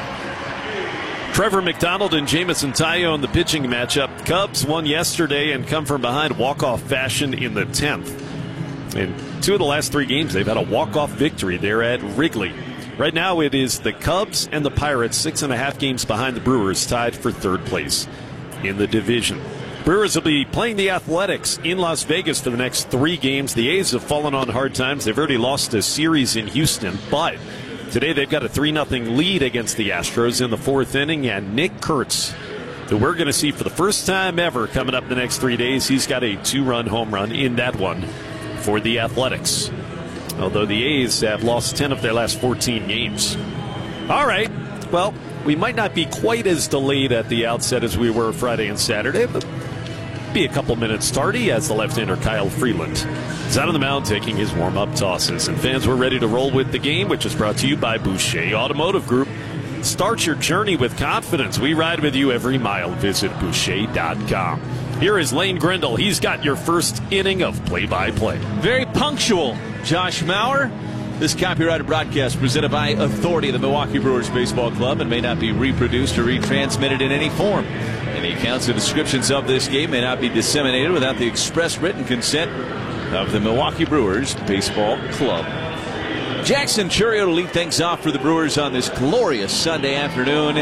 Trevor McDonald and Jameson Taillon in the pitching matchup. Cubs won yesterday and come from behind walk-off fashion in the 10th. In 2 of the last 3 games, they've had a walk-off victory there at Wrigley. Right now, it is the Cubs and the Pirates, 6.5 games behind the Brewers, tied for 3rd place in the division. Brewers will be playing the Athletics in Las Vegas for the next 3 games. The A's have fallen on hard times. They've already lost a series in Houston, but today they've got a 3-0 lead against the Astros in the 4th inning, and Nick Kurtz, who we're going to see for the first time ever coming up the next 3 days, he's got a 2-run home run in that one for the Athletics. Although the A's have lost 10 of their last 14 games. All right, well, we might not be quite as delayed at the outset as we were Friday and Saturday, but be a couple minutes tardy as the left-hander Kyle Freeland is out on the mound taking his warm-up tosses. And fans, we're ready to roll with the game, which is brought to you by Boucher Automotive Group. Start your journey with confidence. We ride with you every mile. Visit Boucher.com. Here is Lane Grindle. He's got your first inning of play-by-play. Very punctual, Josh Maurer. This copyrighted broadcast presented by authority of the Milwaukee Brewers Baseball Club and may not be reproduced or retransmitted in any form. Any accounts or descriptions of this game may not be disseminated without the express written consent of the Milwaukee Brewers Baseball Club. Jackson Chourio to lead things off for the Brewers on this glorious Sunday afternoon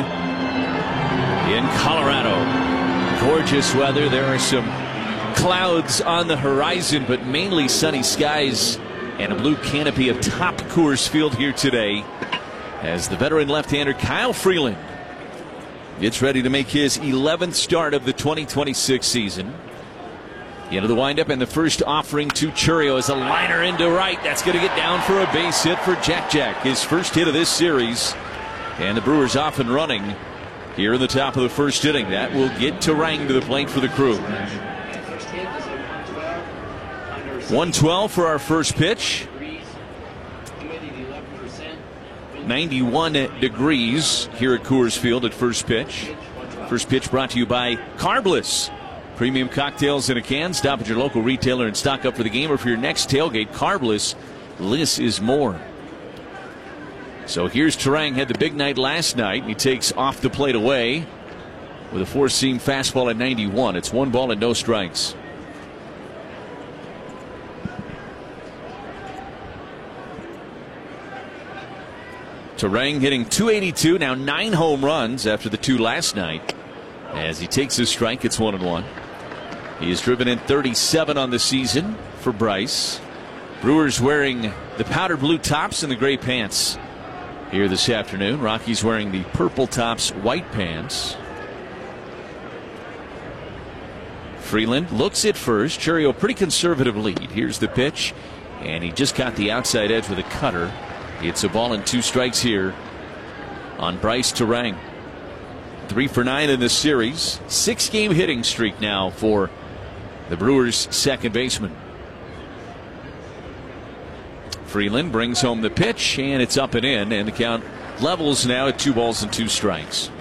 in Colorado. Gorgeous weather. There are some clouds on the horizon, but mainly sunny skies and a blue canopy atop Coors Field here today as the veteran left-hander Kyle Freeland gets ready to make his 11th start of the 2026 season. The end of the windup and the first offering to Chourio is a liner into right. That's going to get down for a base hit for Jack. His first hit of this series. And the Brewers off and running here in the top of the first inning. That will get Turang to the plate for the Crew. 112 for our first pitch. 91 degrees here at Coors Field at first pitch. First pitch brought to you by Carbliss. Premium cocktails in a can. Stop at your local retailer and stock up for the game, or for your next tailgate. Carbliss, less is more. So here's Turang. Had the big night last night. He takes off the plate away with a four-seam fastball at 91. It's 1 ball and no strikes. Turang hitting .282, now 9 home runs after the 2 last night. As he takes his strike, it's 1-1. He has driven in 37 on the season for Bryce. Brewers wearing the powder blue tops and the gray pants here this afternoon. Rockies wearing the purple tops, white pants. Freeland looks at first. Chourio pretty conservative lead. Here's the pitch, and he just got the outside edge with a cutter. It's a ball and 2 strikes here on Bryce Turang. 3 for 9 in this series. 6-game hitting streak now for the Brewers' second baseman. Freeland brings home the pitch, and it's up and in, and the count levels now at 2 balls and 2 strikes.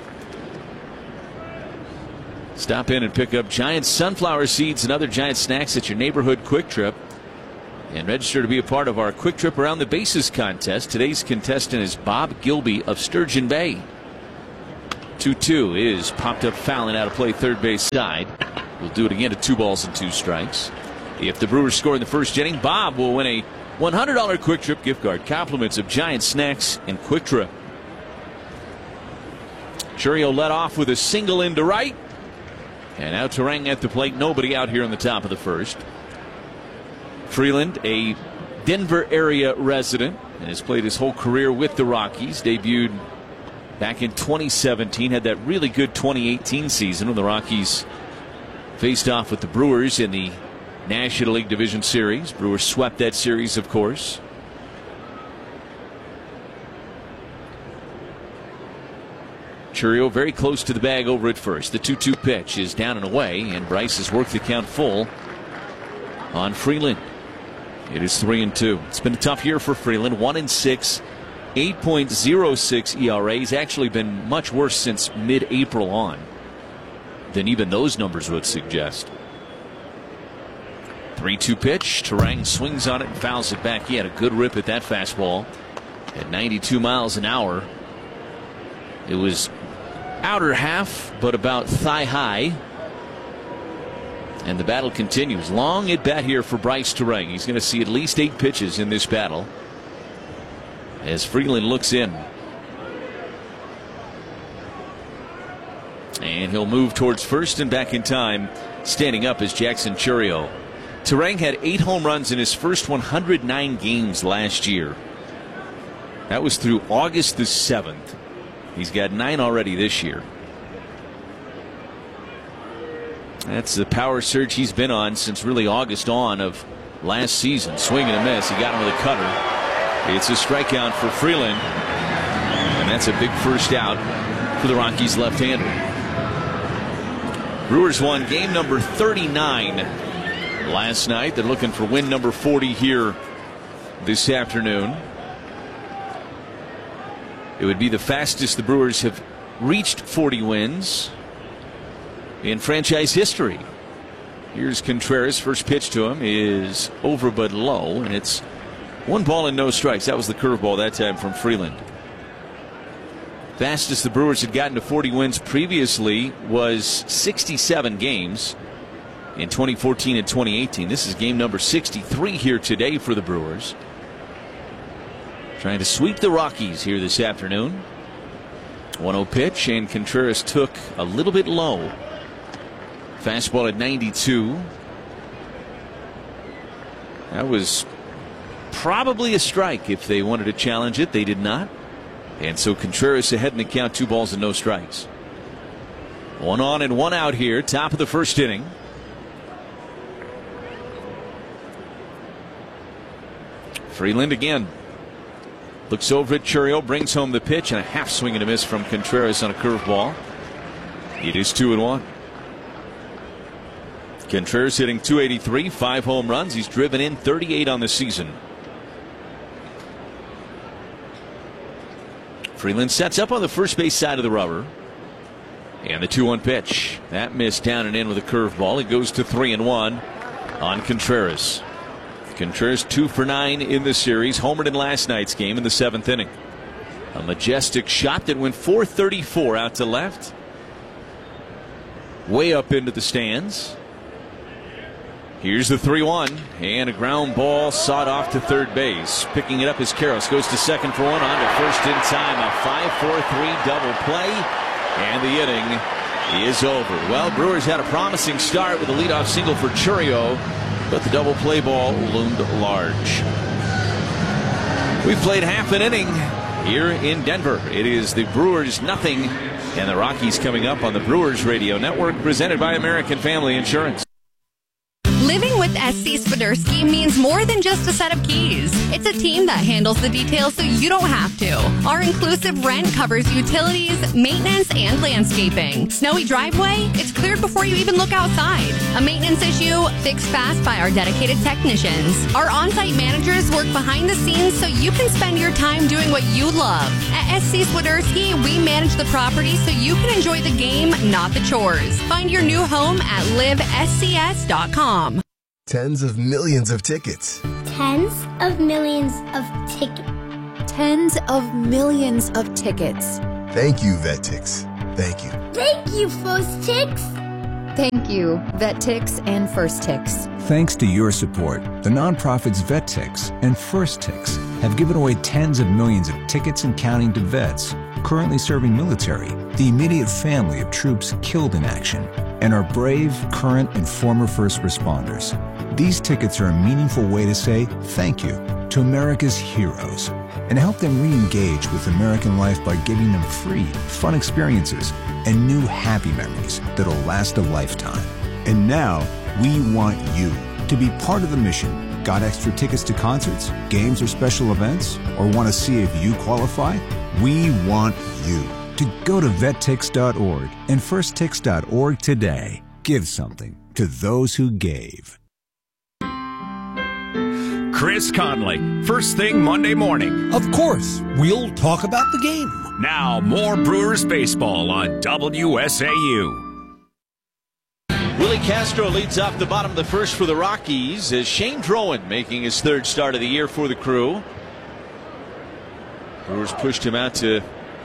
Stop in and pick up Giant sunflower seeds and other Giant snacks at your neighborhood Quick Trip. and register to be a part of our Quick Trip Around the Bases contest. Today's contestant is Bob Gilby of Sturgeon Bay. 2-2 is popped up foul and out of play third base side. We'll do it again at 2 balls and 2 strikes. If the Brewers score in the first inning, Bob will win a $100 Quick Trip gift card. Compliments of Giant Snacks and Quick Trip. Chourio led off with a single into right. And now Turang at the plate. Nobody out here in the top of the first. Freeland, a Denver area resident, and has played his whole career with the Rockies. Debuted back in 2017. Had that really good 2018 season when the Rockies faced off with the Brewers in the National League Division Series. Brewers swept that series, of course. Chourio very close to the bag over at first. The 2-2 pitch is down and away, and Bryce has worked the count full on Freeland. It is 3-2. It's been a tough year for Freeland. 1-6, 8.06 ERA. He's actually been much worse since mid-April on than even those numbers would suggest. 3-2 pitch. Turang swings on it and fouls it back. He had a good rip at that fastball at 92 miles an hour. It was outer half, but about thigh high. And the battle continues. Long at bat here for Bryce Turang. He's going to see at least 8 pitches in this battle as Freeland looks in. And he'll move towards first and back in time. Standing up is Jackson Chourio. Turang had 8 home runs in his first 109 games last year. That was through August the 7th. He's got 9 already this year. That's the power surge he's been on since really August on of last season. Swing and a miss. He got him with a cutter. It's a strikeout for Freeland. And that's a big first out for the Rockies left-hander. Brewers won game number 39 last night. They're looking for win number 40 here this afternoon. It would be the fastest the Brewers have reached 40 wins in franchise history. Here's Contreras. First pitch to him is over but low, and it's 1 ball and no strikes. That was the curveball that time from Freeland. Fastest the Brewers had gotten to 40 wins previously was 67 games in 2014 and 2018. This is game number 63 here today for the Brewers. Trying to sweep the Rockies here this afternoon. 1-0 pitch, and Contreras took a little bit low. Fastball at 92. That was probably a strike if they wanted to challenge it. They did not. And so Contreras ahead in the count, 2 balls and no strikes. 1 on and 1 out here, top of the first inning. Freeland again. Looks over at Chourio, brings home the pitch, and a half swing and a miss from Contreras on a curveball. It is 2-1. Contreras hitting .283, 5 home runs. He's driven in 38 on the season. Freeland sets up on the first base side of the rubber. And the 2-1 pitch. That missed down and in with a curveball. It goes to 3-1 on Contreras. Contreras 2 for 9 in the series. Homered in last night's game in the 7th inning. A majestic shot that went 434 out to left. Way up into the stands. Here's the 3-1, and a ground ball sawed off to third base. Picking it up is Karros. Goes to second for 1, on to first in time. A 5-4-3 double play, and the inning is over. Well, Brewers had a promising start with a leadoff single for Chourio, but the double play ball loomed large. We've played half an inning here in Denver. It is the Brewers 0, and the Rockies coming up on the Brewers Radio Network, presented by American Family Insurance. Living with SC Swiderski means more than just a set of keys. It's a team that handles the details so you don't have to. Our inclusive rent covers utilities, maintenance, and landscaping. Snowy driveway? It's cleared before you even look outside. A maintenance issue? Fixed fast by our dedicated technicians. Our on-site managers work behind the scenes so you can spend your time doing what you love. At SC Swiderski, we manage the property so you can enjoy the game, not the chores. Find your new home at livescs.com. Tens of millions of tickets. tens of millions of tickets. Tens of millions of tickets. Thank you, VetTix. Thank you. Thank you, First Tix. Thank you, VetTix and First Tix. Thanks to your support, the nonprofits VetTix and First Tix have given away tens of millions of tickets and counting to vets currently serving military, the immediate family of troops killed in action, and our brave, current, and former first responders. These tickets are a meaningful way to say thank you to America's heroes and help them re-engage with American life by giving them free, fun experiences and new happy memories that'll last a lifetime. And now, we want you to be part of the mission. Got extra tickets to concerts, games, or special events? Or want to see if you qualify? We want you to go to vettix.org and firsttix.org today. Give something to those who gave. Chris Conley, first thing Monday morning. Of course, we'll talk about the game. Now, more Brewers baseball on WSAU. Willie Castro leads off the bottom of the first for the Rockies as Shane Drowan making his third start of the year for the Crew. Brewers pushed him out to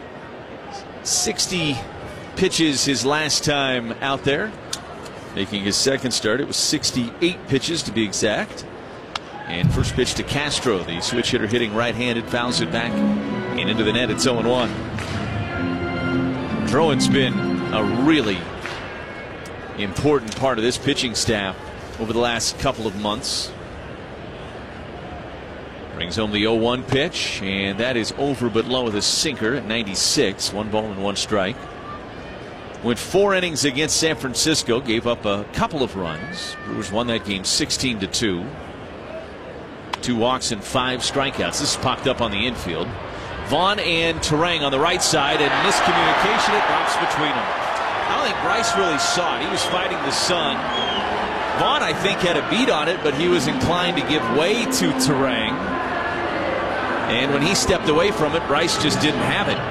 60 pitches his last time out there. Making his second start, it was 68 pitches to be exact. And first pitch to Castro, the switch hitter hitting right-handed, fouls it back and into the net. It's 0-1. Drowan's been a really important part of this pitching staff over the last couple of months. Brings home the 0-1 pitch, and that is over but low with a sinker at 96. 1 ball and 1 strike. Went 4 innings against San Francisco, gave up a couple of runs. Brewers won that game 16-2. 2 walks and 5 strikeouts. This is popped up on the infield. Vaughn and Terang on the right side, and miscommunication. It drops between them. I don't think Bryce really saw it. He was fighting the sun. Vaughn, I think, had a beat on it, but he was inclined to give way to Terang. And when he stepped away from it, Bryce just didn't have it.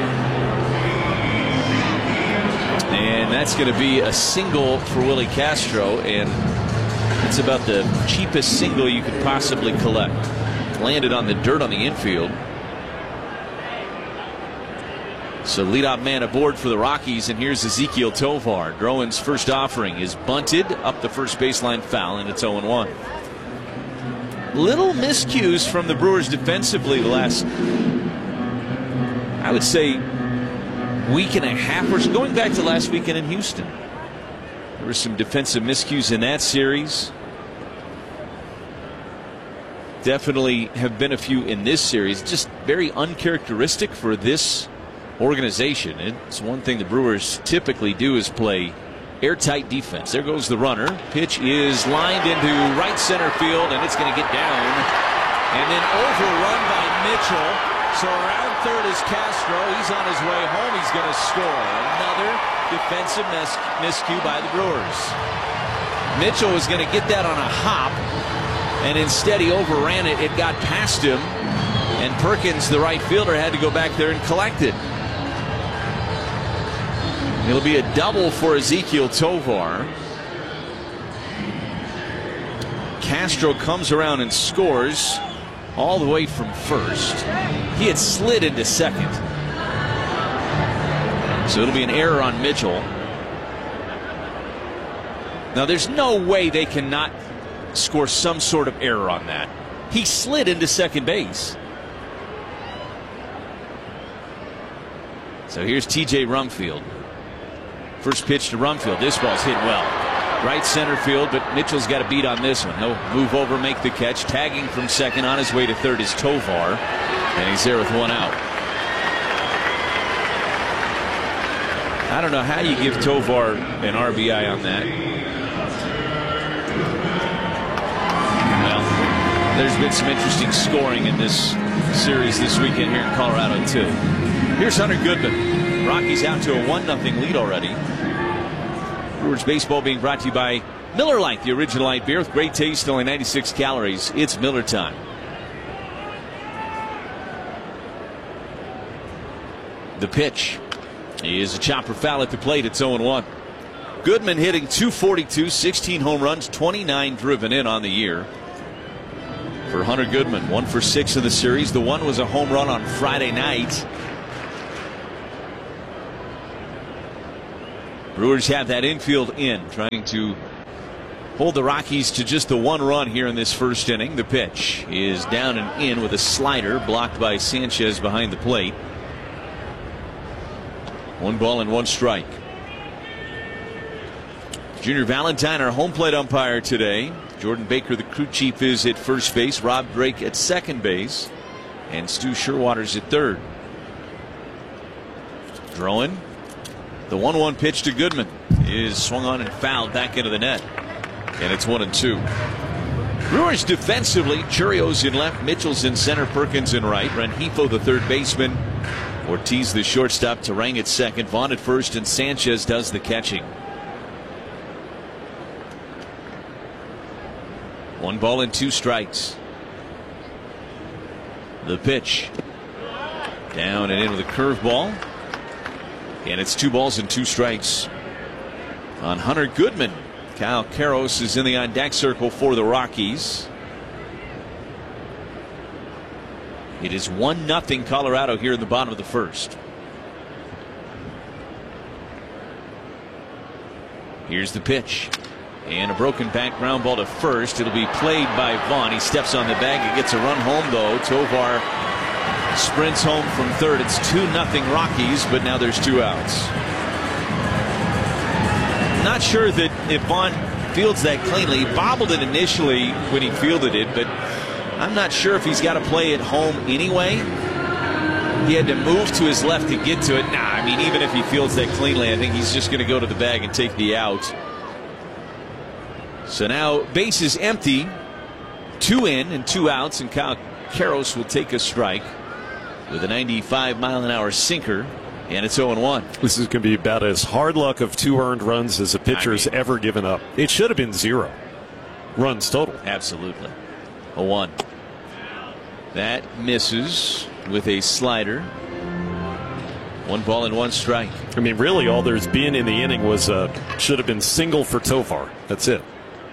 And that's going to be a single for Willie Castro, and it's about the cheapest single you could possibly collect. Landed on the dirt on the infield. So leadoff man aboard for the Rockies, and here's Ezequiel Tovar. Drowan's first offering is bunted up the first baseline foul, and it's 0-1. Little miscues from the Brewers defensively the last, I would say, week and a half or so, going back to last weekend in Houston. There were some defensive miscues in that series. Definitely have been a few in this series. Just very uncharacteristic for this organization. It's one thing the Brewers typically do is play airtight defense. There goes the runner. Pitch is lined into right center field, and it's going to get down. And then overrun by Mitchell. So around third is Castro. He's on his way home. He's going to score. Another defensive miscue by the Brewers. Mitchell was going to get that on a hop, and instead he overran it. It got past him, and Perkins, the right fielder, had to go back there and collect it. It'll be a double for Ezequiel Tovar. Castro comes around and scores all the way from first. He had slid into second. So it'll be an error on Mitchell. Now there's no way they cannot score some sort of error on that. He slid into second base. So here's TJ Rumfield. First pitch to Rumfield. This ball's hit well. Right center field, but Mitchell's got a beat on this one. He'll move over, make the catch. Tagging from second on his way to third is Tovar, and he's there with 1 out. I don't know how you give Tovar an RBI on that. Well, there's been some interesting scoring in this series this weekend here in Colorado, too. Here's Hunter Goodman. Rockies out to a 1-0 lead already. Brewers baseball being brought to you by Miller Lite, the original light beer with great taste, only 96 calories. It's Miller time. The pitch is a chopper foul at the plate. It's 0-1. Goodman hitting .242, 16 home runs, 29 driven in on the year. for Hunter Goodman. 1 for 6 in the series. The one was a home run on Friday night. Brewers have that infield in, trying to hold the Rockies to just the 1 run here in this first inning. The pitch is down and in with a slider blocked by Sanchez behind the plate. 1 ball and 1 strike. Junior Valentine, our home plate umpire today. Jordan Baker, the crew chief, is at first base. Rob Drake at second base. And Stu Sherwaters at third. Throwing. The 1-1 pitch to Goodman is swung on and fouled back into the net. And it's 1-2. Brewers defensively, Churios in left, Mitchell's in center, Perkins in right. Rengifo, the third baseman. Ortiz, the shortstop. Terang at second. Vaughn at first. And Sanchez does the catching. 1 ball and 2 strikes. The pitch. Down and in with a curveball. And it's 2 balls and 2 strikes on Hunter Goodman. Kyle Karros is in the on-deck circle for the Rockies. It is 1-0 Colorado here in the bottom of the first. Here's the pitch. And a broken back ground ball to first. It'll be played by Vaughn. He steps on the bag. He gets a run home, though. Tovar sprints home from third. It's 2-0 Rockies, but now there's 2 outs. Not sure that if Vaughn fields that cleanly. He bobbled it initially when he fielded it, but I'm not sure if he's got to play it home anyway. He had to move to his left to get to it. I mean, even if he fields that cleanly, I think he's just going to go to the bag and take the out. So now base is empty. 2 in and 2 outs, and Kyle Karros will take a strike with a 95-mile-an-hour sinker, and it's 0-1. This is going to be about as hard luck of 2 earned runs as a pitcher's ever given up. It should have been 0 runs total. Absolutely. 0-1. That misses with a slider. 1 ball and 1 strike. I mean, really all there's been in the inning was should have been single for Tovar. That's it.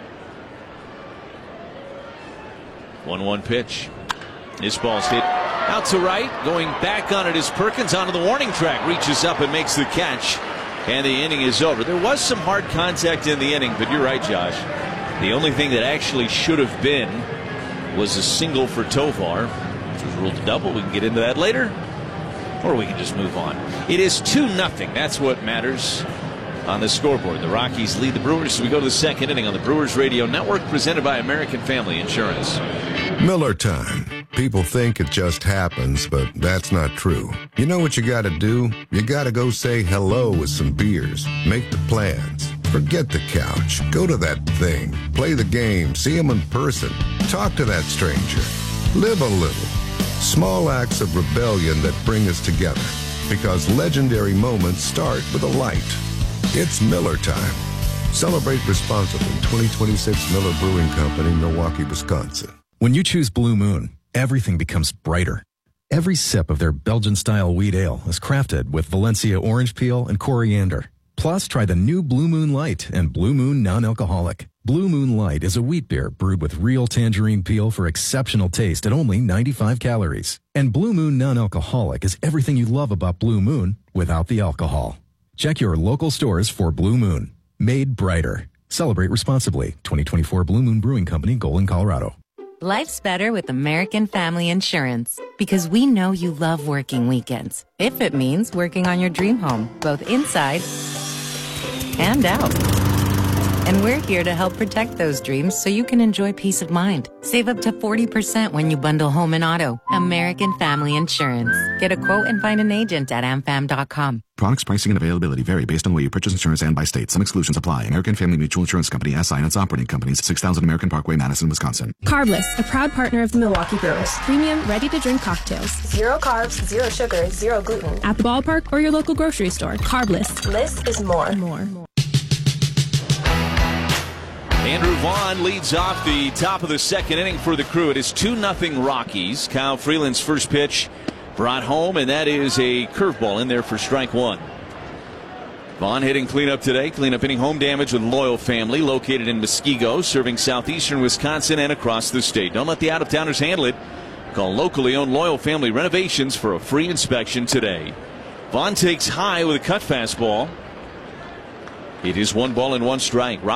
1-1 pitch. This ball's hit out to right. Going back on it is Perkins onto the warning track. Reaches up and makes the catch. And the inning is over. There was some hard contact in the inning, but you're right, Josh. The only thing that actually should have been was a single for Tovar, which was ruled a double. We can get into that later, or we can just move on. It is 2-0. That's what matters on the scoreboard. The Rockies lead the Brewers. We go to the second inning on the Brewers Radio Network, presented by American Family Insurance. Miller time. People think it just happens, but that's not true. You know what you gotta do? You gotta go say hello with some beers. Make the plans. Forget the couch. Go to that thing. Play the game. See them in person. Talk to that stranger. Live a little. Small acts of rebellion that bring us together. Because legendary moments start with a light. It's Miller time. Celebrate responsibly. 2026 Miller Brewing Company, Milwaukee, Wisconsin. When you choose Blue Moon, everything becomes brighter. Every sip of their Belgian-style wheat ale is crafted with Valencia orange peel and coriander. Plus, try the new Blue Moon Light and Blue Moon Non-Alcoholic. Blue Moon Light is a wheat beer brewed with real tangerine peel for exceptional taste at only 95 calories. And Blue Moon Non-Alcoholic is everything you love about Blue Moon without the alcohol. Check your local stores for Blue Moon. Made brighter. Celebrate responsibly. 2024 Blue Moon Brewing Company, Golden, Colorado. Life's better with American Family Insurance because we know you love working weekends. If it means working on your dream home, both inside and out. And we're here to help protect those dreams so you can enjoy peace of mind. Save up to 40% when you bundle home and auto. American Family Insurance. Get a quote and find an agent at amfam.com. Products, pricing, and availability vary based on the way you purchase insurance and by state. Some exclusions apply. American Family Mutual Insurance Company, SI, and its operating companies, 6000 American Parkway, Madison, Wisconsin. Carbless, a proud partner of the Milwaukee Brewers. Premium, ready-to-drink cocktails. 0 carbs, 0 sugar, 0 gluten. At the ballpark or your local grocery store. Carbless. Less is more. Andrew Vaughn leads off the top of the second inning for the Crew. It is 2-0 Rockies. Kyle Freeland's first pitch brought home, and that is a curveball in there for strike 1. Vaughn hitting cleanup today. Cleanup any home damage with Loyal Family, located in Muskego, serving southeastern Wisconsin and across the state. Don't let the out-of-towners handle it. Call locally owned Loyal Family Renovations for a free inspection today. Vaughn takes high with a cut fastball. It is 1 ball and 1 strike.